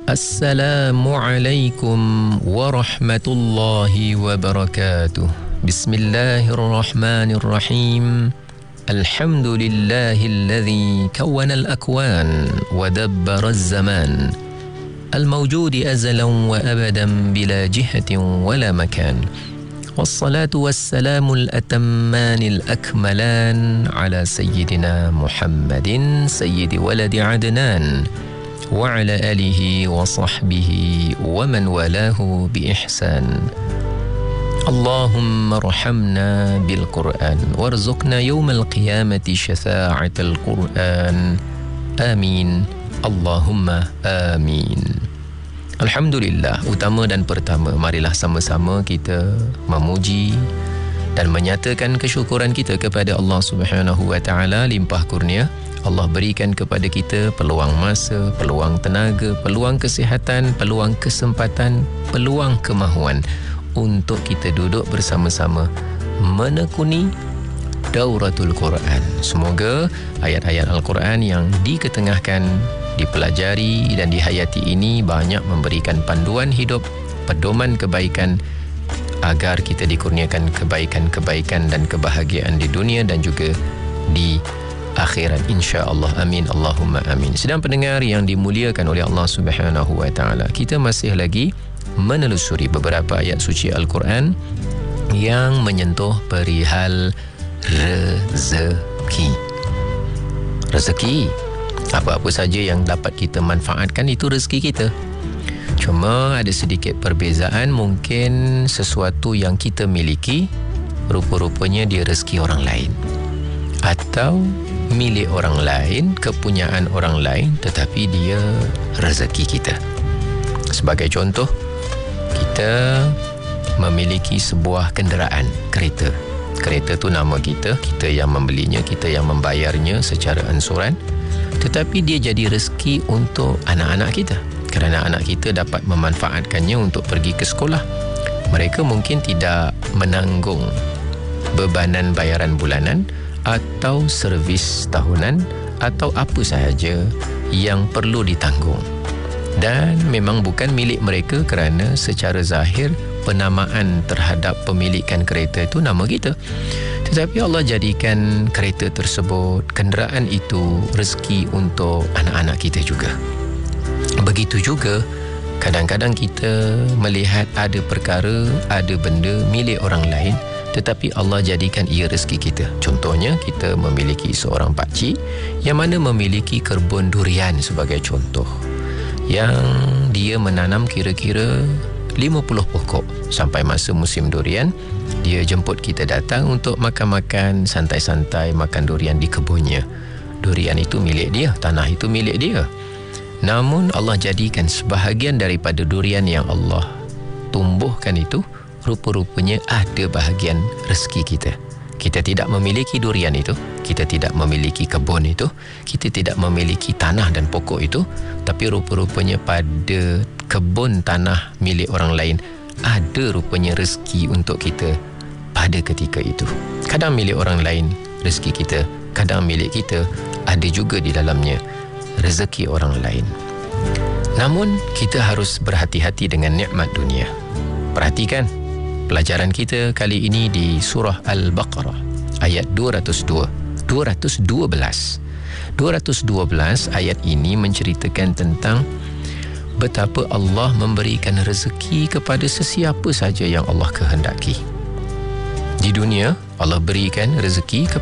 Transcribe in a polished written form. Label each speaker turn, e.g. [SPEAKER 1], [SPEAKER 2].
[SPEAKER 1] Assalamualaikum warahmatullahi wabarakatuh. Bismillahirrahmanirrahim. Alhamdulillahilladzi kawwana al-akwan wa dabbara az-zaman. Al-mawjud azalan wa abadan bila jihatin wala makan. Wassalatu wassalamu al-atamman al-akmalan ala sayyidina Muhammadin sayyidi waladi Adnan wa ala alihi wa sahbihi wa man walahu bi ihsan. Allahumma rahamna bil Qur'an warzuqna yawmal qiyamati syafa'atal Qur'an. Amin. Allahumma amin. Alhamdulillah, utama dan pertama, marilah sama-sama kita memuji dan menyatakan kesyukuran kita kepada Allah Subhanahu wa taala. Limpah kurnia Allah berikan kepada kita peluang masa, peluang tenaga, peluang kesihatan, peluang kesempatan, peluang kemahuan untuk kita duduk bersama-sama menekuni Dauratul Quran. Semoga ayat-ayat Al-Quran yang diketengahkan, dipelajari dan dihayati ini banyak memberikan panduan hidup, pedoman kebaikan agar kita dikurniakan kebaikan-kebaikan dan kebahagiaan di dunia dan juga di akhirat, insya-Allah. Amin. Allahumma amin. Sedang pendengar yang dimuliakan oleh Allah Subhanahu wa taala, kita masih lagi menelusuri beberapa ayat suci Al-Quran yang menyentuh perihal rezeki. Rezeki, apa-apa saja yang dapat kita manfaatkan itu rezeki kita. Cuma ada sedikit perbezaan, mungkin sesuatu yang kita miliki rupa-rupanya dia rezeki orang lain, atau milik orang lain, kepunyaan orang lain, tetapi dia rezeki kita. Sebagai contoh, kita memiliki sebuah kenderaan, kereta. Kereta tu nama kita, kita yang membelinya, kita yang membayarnya secara ansuran, tetapi dia jadi rezeki untuk anak-anak kita, kerana anak kita dapat memanfaatkannya untuk pergi ke sekolah. Mereka mungkin tidak menanggung bebanan bayaran bulanan atau servis tahunan atau apa sahaja yang perlu ditanggung, dan memang bukan milik mereka kerana secara zahir penamaan terhadap pemilikan kereta itu nama kita. Tetapi Allah jadikan kereta tersebut, kenderaan itu rezeki untuk anak-anak kita juga. Begitu juga kadang-kadang kita melihat ada perkara, ada benda milik orang lain, tetapi Allah jadikan ia rezeki kita. Contohnya, kita memiliki seorang pakcik yang mana memiliki kebun durian sebagai contoh, yang dia menanam kira-kira 50 pokok. Sampai masa musim durian, dia jemput kita datang untuk makan-makan, santai-santai makan durian di kebunnya. Durian itu milik dia, tanah itu milik dia. Namun Allah jadikan sebahagian daripada durian yang Allah tumbuhkan itu rupa-rupanya ada bahagian rezeki kita. Kita tidak memiliki durian itu, kita tidak memiliki kebun itu, kita tidak memiliki tanah dan pokok itu, tapi rupa-rupanya pada kebun tanah milik orang lain ada rupanya rezeki untuk kita pada ketika itu. Kadang milik orang lain rezeki kita, kadang milik kita ada juga di dalamnya rezeki orang lain. Namun kita harus berhati-hati dengan nikmat dunia. Perhatikan pelajaran kita kali ini di surah Al-Baqarah ayat 212. Ayat ini menceritakan tentang betapa Allah memberikan rezeki kepada sesiapa saja yang Allah kehendaki. Di dunia Allah berikan rezeki